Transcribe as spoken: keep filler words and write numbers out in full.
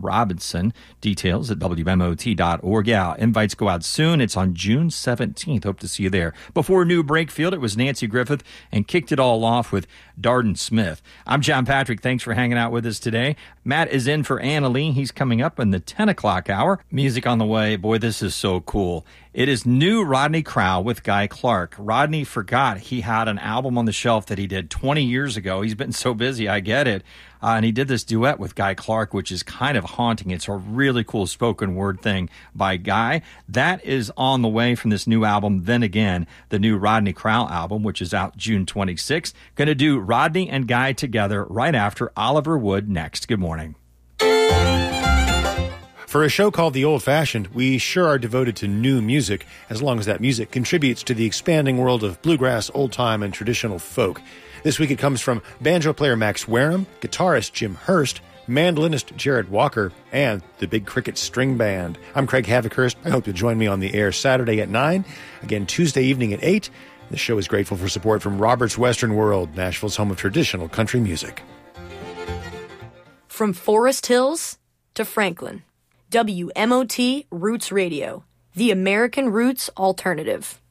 Robinson. Details at W M O T dot org. Yeah, invites go out soon. It's on June seventeenth. Hope to see you there. Before New Brakefield, it was Nancy Griffith and kicked it all off with Darden Smith. I'm John Patrick. Thanks for hanging out with us today. Matt is in for Anna Lee. He's coming up in the ten o'clock hour. Music on the way. Boy, this is so cool. It is new Rodney Crowell with Guy Clark. Rodney forgot he had an album on the shelf that he did twenty years ago. He's been so busy, I get it. Uh, and he did this duet with Guy Clark, which is kind of haunting. It's a really cool spoken word thing by Guy. That is on the way from this new album, Then Again, the new Rodney Crowell album, which is out June twenty-sixth. Going to do Rodney and Guy together right after Oliver Wood next. Good morning. For a show called The Old Fashioned, we sure are devoted to new music, as long as that music contributes to the expanding world of bluegrass, old-time, and traditional folk. This week it comes from banjo player Max Wareham, guitarist Jim Hurst, mandolinist Jared Walker, and the Big Cricket String Band. I'm Craig Havikhurst. I hope you'll join me on the air Saturday at nine, again Tuesday evening at eight. The show is grateful for support from Robert's Western World, Nashville's home of traditional country music. From Forest Hills to Franklin. W M O T Roots Radio, the American Roots Alternative.